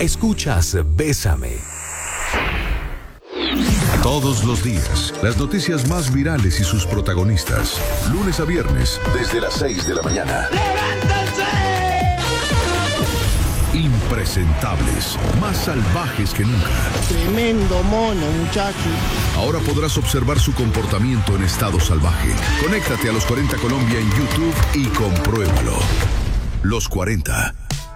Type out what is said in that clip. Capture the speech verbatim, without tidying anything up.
Escuchas Bésame. Todos los días, las noticias más virales y sus protagonistas. Lunes a viernes, desde las seis de la mañana. ¡Levántense! Impresentables, más salvajes que nunca. Tremendo mono, muchacho. Ahora podrás observar su comportamiento en estado salvaje. Conéctate a Los cuarenta Colombia en YouTube y compruébalo. Los cuarenta.